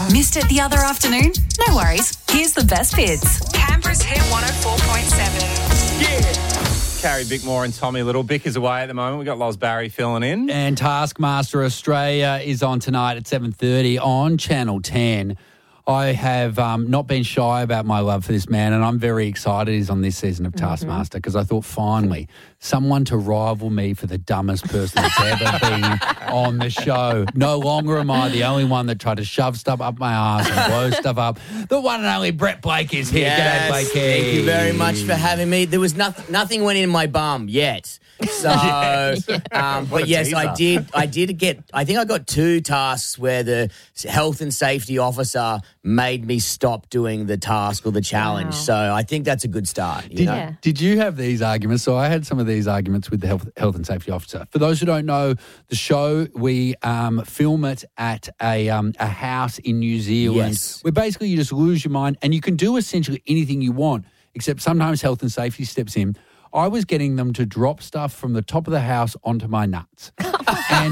Missed it the other afternoon? No worries. Here's the best bits. Canberra's Hit 104.7. Yeah. Carrie Bickmore and Tommy Little. Bick is away at the moment. We've got Loz Barry filling in. And Taskmaster Australia is on tonight at 7:30 on Channel 10. I have not been shy about my love for this man, and I'm very excited he's on this season of Taskmaster because I thought, finally, someone to rival me for the dumbest person that's ever been on the show. No longer am I the only one that tried to shove stuff up my ass and blow stuff up. The one and only Brett Blake is here. Yes, G'day, Blakey. thank you very much for having me. There was nothing went in my bum yet. So, but yes, I did get, I think I got 2 tasks where the health and safety officer made me stop doing the task or the challenge. Wow. So I think that's a good start. You know? Did you have these arguments? So I had some of these arguments with the health and safety officer. For those who don't know, the show, we film it at a house in New Zealand. Yes. Where basically you just lose your mind and you can do essentially anything you want, except sometimes health and safety steps in. I was getting them to drop stuff from the top of the house onto my nuts. And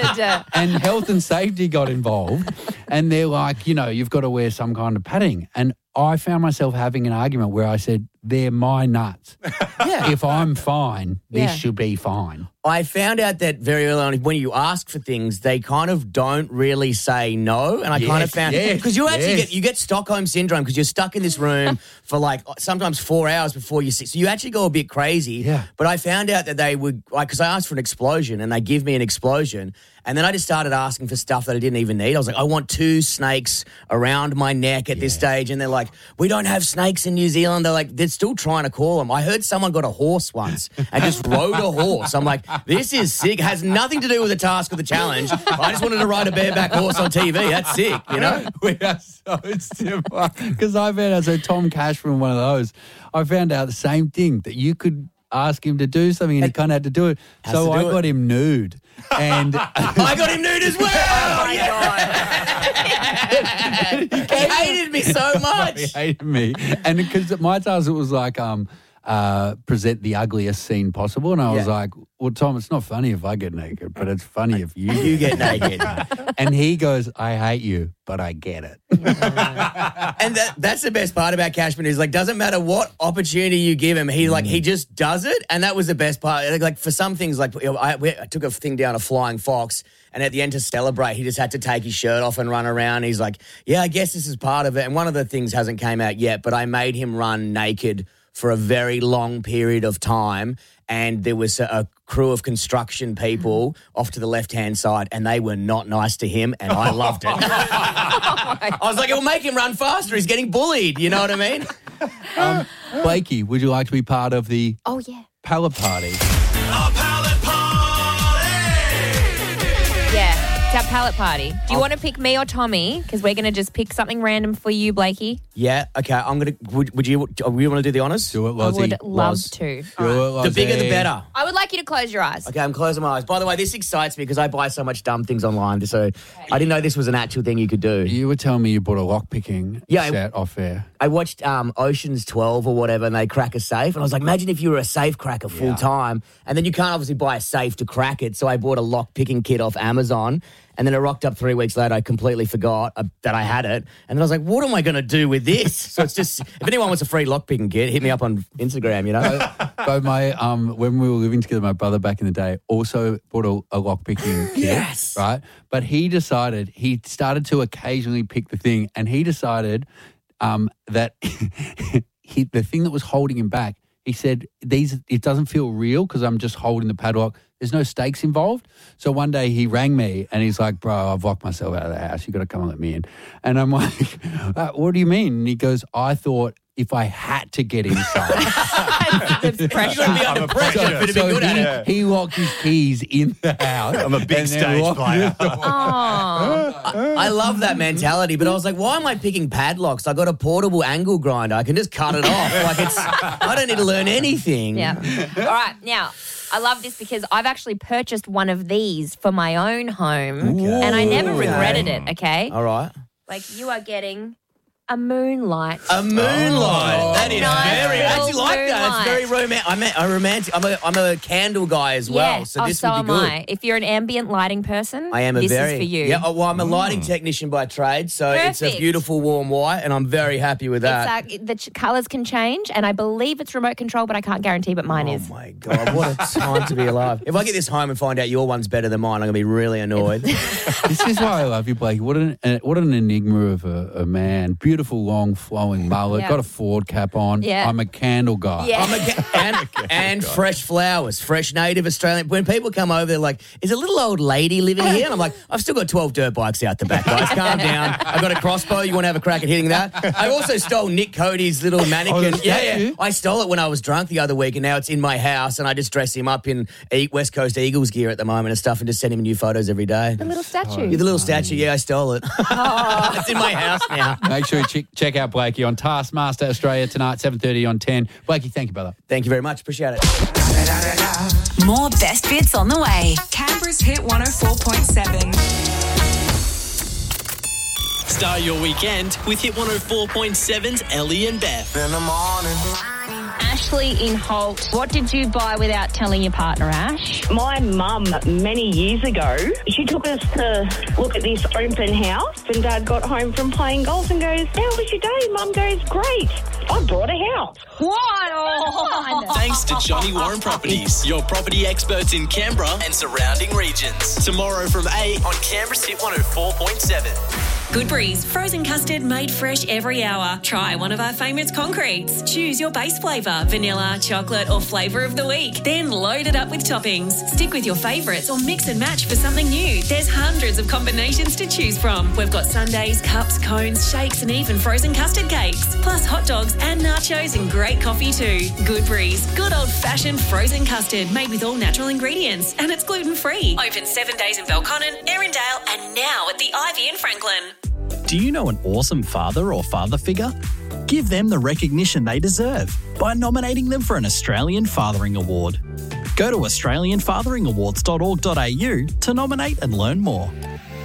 health and safety got involved. And they're like, you've got to wear some kind of padding. And I found myself having an argument where I said, they're my nuts. Yeah. If I'm fine, this should be fine. I found out that very early on, when you ask for things, they kind of don't really say no. And I kind of found, because you actually get Stockholm syndrome because you're stuck in this room for like sometimes 4 hours before you sit. So you actually go a bit crazy. Yeah. But I found out that they would, because I asked for an explosion and they give me an explosion. And then I just started asking for stuff that I didn't even need. I was like, I want 2 snakes around my neck at this stage. And they're like, we don't have snakes in New Zealand. They're like, they're still trying to call them. I heard someone got a horse once and just rode a horse. I'm like, this is sick. Has nothing to do with the task or the challenge. I just wanted to ride a bareback horse on TV. That's sick, you know? We are so similar. Because I found out, so Tom Cash from one of those, I found out the same thing, that you could ask him to do something and he kind of had to do it. So I got him nude. And I got him nude as well. Oh, my God. He hated me so much. He hated me. And because my task, it was like, present the ugliest scene possible. And I was like, well, Tom, it's not funny if I get naked, but it's funny if you get naked. And he goes, I hate you, but I get it. And that's the best part about Cashman is like, doesn't matter what opportunity you give him, he just does it. And that was the best part. Like for some things, like I took a thing down a flying fox, and at the end to celebrate, he just had to take his shirt off and run around. He's like, yeah, I guess this is part of it. And one of the things hasn't came out yet, but I made him run naked for a very long period of time. And there was a crew of construction people off to the left-hand side, and they were not nice to him, and I loved it. I was like, it'll make him run faster. He's getting bullied. You know what I mean? Blakey, would you like to be part of the pallet party? Yeah, it's our pallet party. Do you want to pick me or Tommy? Because we're going to just pick something random for you, Blakey. Yeah, okay. I'm going to... Would you want to do the honours? Do it, I Lozzie. would love to. The bigger the better. I would like you to close your eyes. Okay, I'm closing my eyes. By the way, this excites me because I buy so much dumb things online, so I didn't know this was an actual thing you could do. You were telling me you bought a lock-picking set off air. I watched Ocean's 12 or whatever, and they crack a safe, and I was like, imagine if you were a safe cracker full-time, and then you can't obviously buy a safe to crack it, so I bought a lock-picking kit off Amazon, and then it rocked up 3 weeks later. I completely forgot that I had it, and then I was like, what am I going to do with this? So it's just, if anyone wants a free lock-picking kit, hit me up on Instagram, you know? So my when we were living together, my brother back in the day also bought a lock-picking kit. Yes. Right? But he started to occasionally pick the thing, and he decided that the thing that was holding him back, he said, it doesn't feel real because I'm just holding the padlock. There's no stakes involved. So one day he rang me and he's like, bro, I've locked myself out of the house. You got to come and let me in. And I'm like, what do you mean? And he goes, I thought if I had to get inside. The pressure. You're going to be under pressure to be good at it. He locked his keys in the house. I'm a big stage player. I love that mentality, but I was like, why am I picking padlocks? I got a portable angle grinder. I can just cut it off. I don't need to learn anything. Yeah. All right. Now, I love this because I've actually purchased one of these for my own home, and I never regretted it, okay? All right. Like, you are getting A moonlight. A moonlight. That is Nice very. I actually little like that. It's very moonlight. romantic. I'm a candle guy as well, Yeah. so this so would am be good. I. If you're an ambient lighting person, I am a this very is for you. Yeah, well, I'm a lighting technician by trade, so it's a Perfect. beautiful warm white, and I'm very happy with that. It's the colours can change, and I believe it's remote control, but I can't guarantee. But mine is. Oh my God, what a time to be alive. If I get this home and find out your one's better than mine, I'm going to be really annoyed. This is why I love you, Blake. What an enigma of a man. Beautiful, long, flowing mullet. Yeah. Got a Ford cap on. Yeah. I'm a candle guy. Yeah. And fresh flowers, fresh native Australian. When people come over, they're like, is a little old lady living here? And I'm like, I've still got 12 dirt bikes out the back, guys. Calm down. I've got a crossbow. You want to have a crack at hitting that? I also stole Nick Cody's little mannequin. that's you? I stole it when I was drunk the other week, and now it's in my house, and I just dress him up in West Coast Eagles gear at the moment and stuff, and just send him new photos every day. The little statue. You're the little statue. Yeah, I stole it. It's in my house now. Make sure you check out Blakey on Taskmaster Australia tonight, 7:30 on 10. Blakey, thank you, brother. Thank you very much. Appreciate it. More best bits on the way. Canberra's Hit 104.7. Start your weekend with Hit 104.7's Ellie and Beth. In the morning. Ashley in Holt. What did you buy without telling your partner, Ash? My mum, many years ago, she took us to look at this open house, and Dad got home from playing golf and goes, "How was your day?" Mum goes, "Great. I bought a house." What? Thanks to Johnny Warren Properties, your property experts in Canberra and surrounding regions. Tomorrow from 8 on Canberra's Hit 104.7. Goodberry's frozen custard made fresh every hour. Try one of our favourite concretes. Choose your base flavour, vanilla, chocolate or flavour of the week. Then load it up with toppings. Stick with your favourites or mix and match for something new. There's hundreds of combinations to choose from. We've got sundaes, cups, cones, shakes and even frozen custard cakes. Plus hot dogs and nachos and great coffee too. Goodberry's, good old-fashioned frozen custard made with all natural ingredients. And it's gluten-free. Open 7 days in Belconnen, Erindale and now at the Ivy in Franklin. Do you know an awesome father or father figure? Give them the recognition they deserve by nominating them for an Australian Fathering Award. Go to australianfatheringawards.org.au to nominate and learn more.